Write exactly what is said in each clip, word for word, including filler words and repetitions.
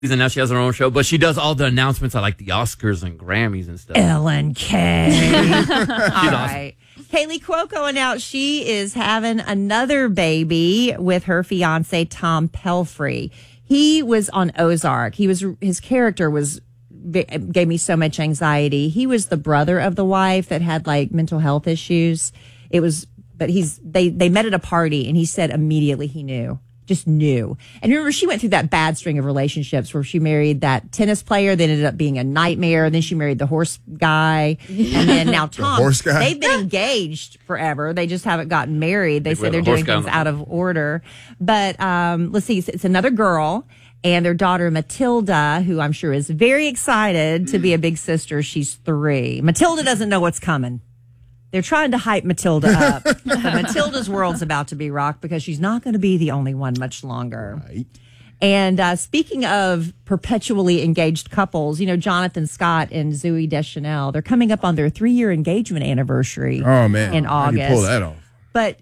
And now she has her own show, but she does all the announcements at like the Oscars and Grammys and stuff. Ellen K. All awesome. right. Kaylee Cuoco announced she is having another baby with her fiance, Tom Pelphrey. He was on Ozark. He was, his character was, gave me so much anxiety. He was the brother of the wife that had like mental health issues. It was, but he's, they, they met at a party and he said immediately he knew. Just knew. And remember, she went through that bad string of relationships where she married that tennis player that ended up being a nightmare. And then she married the horse guy. And then now Tom. The horse guy? They've been engaged forever. They just haven't gotten married. They They say wear they're the doing horse gown things on. out of order. But um, let's see. It's another girl. And their daughter, Matilda, who I'm sure is very excited to be a big sister. She's three. Matilda doesn't know what's coming. They're trying to hype Matilda up. But Matilda's world's about to be rocked because she's not going to be the only one much longer. Right. And uh, speaking of perpetually engaged couples, you know, Jonathan Scott and Zooey Deschanel, they're coming up on their three-year engagement anniversary Oh, man. in How do you August. pull that off? But,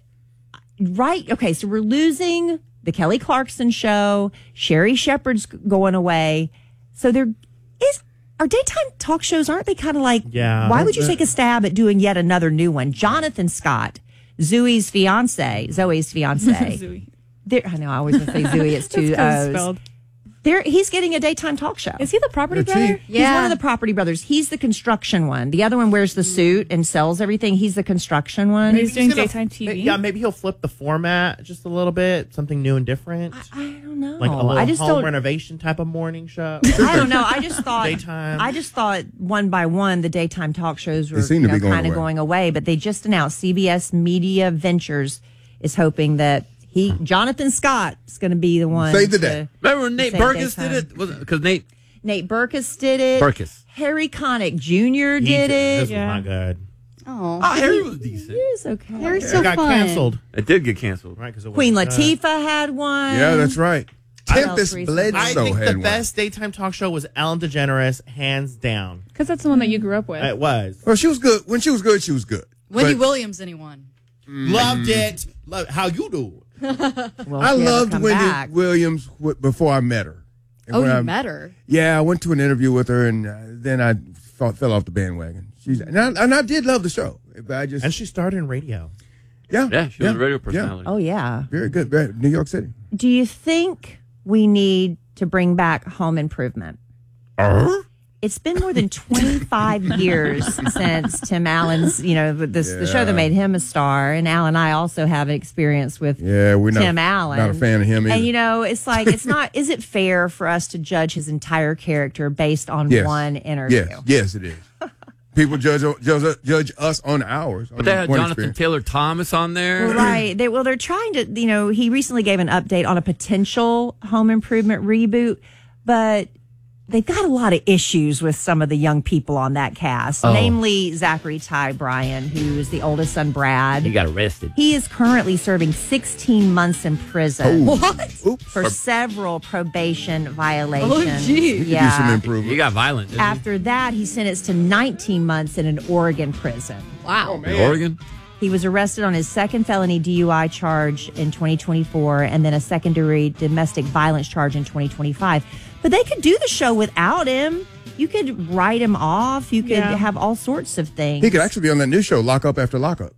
right, okay, so we're losing the Kelly Clarkson show. Sherry Shepherd's going away. So there is... Our daytime talk shows, aren't they kind of like, Yeah. why would you take a stab at doing yet another new one? Jonathan Scott, Zooey's fiance, Zoe's fiance. Zooey. There, I know, I always say Zooey, it's two That's 'cause it's O's. spelled. There, he's getting a daytime talk show. Is he the property Yeah, brother? Chief. He's one of the property brothers. He's the construction one. The other one wears the suit and sells everything. He's the construction one. He's doing gonna- daytime T V. Yeah, maybe he'll flip the format just a little bit, something new and different. I don't know. Like a little I just home don't. renovation type of morning show. I don't know. I just thought. Daytime. I just thought one by one the daytime talk shows were seem you to know, be going kind of away. going away. But they just announced C B S Media Ventures is hoping that he Jonathan Scott is going to be the one. Save the to- day. Remember when Nate Same Burgess daytime. did it? Was Because Nate Nate Burkus did it. Burkus. Harry Connick Junior He did This it. was Yeah. not good. Oh, Oh, Harry was decent. It was okay. Harry's It so got fun. canceled, It did get canceled. right? Because Queen Latifah had one. Yeah, that's right. Tempest I- Bledsoe I think had the one. best daytime talk show was Ellen DeGeneres, hands down. Because that's the one that you grew up with. It was. Well, she was good. When she was good, she was good. Wendy But Williams, anyone? Loved it. Love how you do. Well, I she hasn't loved come Wendy back. Williams w- before I met her. And Oh, when you I- met her. Yeah, I went to an interview with her, and uh, then I fell, fell off the bandwagon. She's and I, and I did love the show, but I just And she started in radio. yeah Yeah, she was a radio yeah, personality. Oh yeah. very good. Very, New York City. Do you think we need to bring back Home Improvement? Uh-huh. It's been more than twenty-five years since Tim Allen's, you know, this, the show that made him a star. And Al and I also have experience with Yeah, we're not Tim Allen. not a fan of him either. And, you know, it's like, it's not, is it fair for us to judge his entire character based on Yes. one interview? yes, yes, it is. People judge judge judge us on ours. But they had one Jonathan experience. Taylor Thomas on there. Well, right. They, well, they're trying to, you know, he recently gave an update on a potential Home Improvement reboot, but they've got a lot of issues with some of the young people on that cast, Oh. namely Zachary Ty Bryan, who is the oldest son, Brad. He got arrested. He is currently serving sixteen months in prison What? Oops. for several probation violations. Oh, geez. Do some Yeah. improvement. He got violent. Didn't After that, he's sentenced to nineteen months in an Oregon prison. Wow. he? In Oregon? He was arrested on his second felony D U I charge in twenty twenty-four and then a secondary domestic violence charge in twenty twenty-five. But they could do the show without him. You could write him off. You could Yeah. have all sorts of things. He could actually be on that new show, Lock Up After Lockup.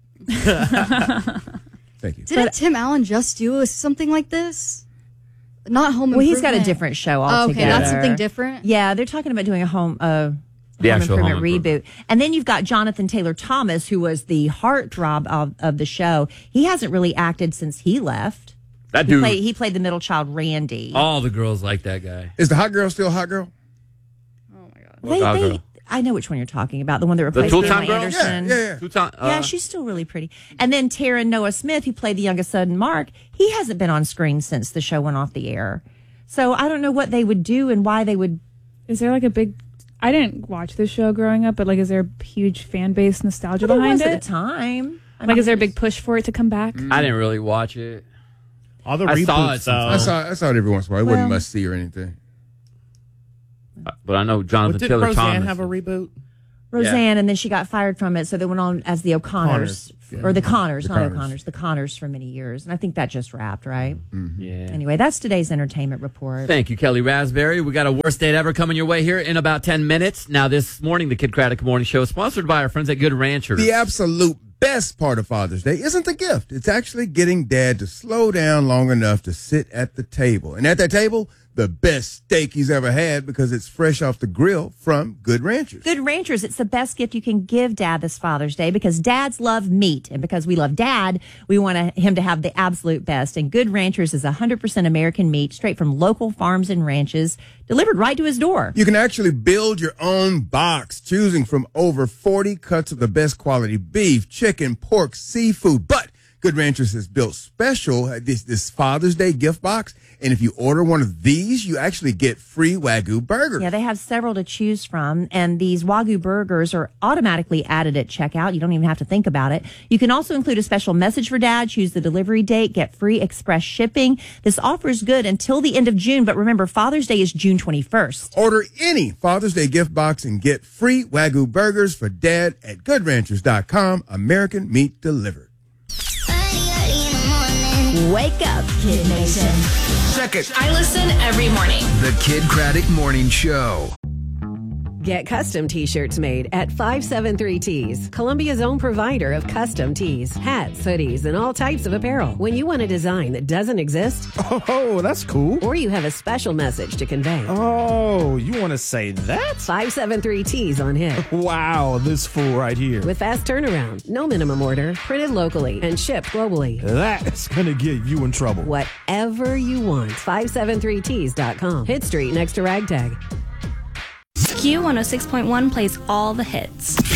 Thank you. Didn't Tim Allen just do something like this? Not Home Well, he's got a Improvement. different show Oh, altogether. okay, that's something different. Yeah, they're talking about doing a home uh, The home actual improvement Home reboot. Improvement. And then you've got Jonathan Taylor Thomas, who was the heartthrob of, of the show. He hasn't really acted since he left. That He dude. played, he played the middle child, Randy. All the girls like that guy. Is the hot girl still a hot girl? They, Dog they, girl. I know which one you're talking about. The one that replaced Tool-Time Pamela girl? Anderson. Yeah, yeah. Two time, uh, Yeah, she's still really pretty. And then Tara Noah Smith, who played the youngest son, Mark, he hasn't been on screen since the show went off the air. So I don't know what they would do and why they would. Is there like a big? I didn't watch this show growing up, but like, is there a huge fan base nostalgia Well, there behind was it? at the time. I Like, mean, is there a big push for it to come back? I didn't really watch it. All the I reboots, saw it though. sometime. I saw I saw it every once in a while. It wasn't Well- must see or anything. But I know What, Jonathan did Taylor Roseanne Thomas. have a reboot? Roseanne, and then she got fired from it, so they went on as the O'Connors. Connors. Or the Connors, The not Connors. O'Connors, the Connors for many years. And I think that just wrapped, right? Yeah. Anyway, that's today's entertainment report. Thank you, Kelly Raspberry. We got a worst date ever coming your way here in about ten minutes. Now, this morning, the Kid Craddock Morning Show is sponsored by our friends at Good Ranchers. The absolute best part of Father's Day isn't the gift. It's actually getting dad to slow down long enough to sit at the table. And at that table, the best steak he's ever had because it's fresh off the grill from Good Ranchers. Good Ranchers, it's the best gift you can give dad this Father's Day because dads love meat. And because we love dad, we want to, him to have the absolute best. And Good Ranchers is one hundred percent American meat straight from local farms and ranches delivered right to his door. You can actually build your own box, choosing from over forty cuts of the best quality beef, chicken, pork, seafood. But Good Ranchers has built special uh, this this Father's Day gift box. And if you order one of these, you actually get free Wagyu burgers. Yeah, they have several to choose from, and these Wagyu burgers are automatically added at checkout. You don't even have to think about it. You can also include a special message for dad, choose the delivery date, get free express shipping. This offer is good until the end of June, but remember, Father's Day is June twenty-first. Order any Father's Day gift box and get free Wagyu burgers for dad at good ranchers dot com. American meat delivered. Wake up, Kid Nation. Second, I listen every morning. the Kid Craddock Morning Show. Get custom t-shirts made at five seven three Tees, Columbia's own provider of custom tees, hats, hoodies, and all types of apparel. When you want a design that doesn't exist, Oh, that's cool. or you have a special message to convey, Oh, you want to say that? five seven three Tees on hit. Wow, this fool right here. With fast turnaround, no minimum order, printed locally, and shipped globally. That's going to get you in trouble. Whatever you want, five seven three tees dot com. Hit Street next to Ragtag. Q one oh six point one plays all the hits.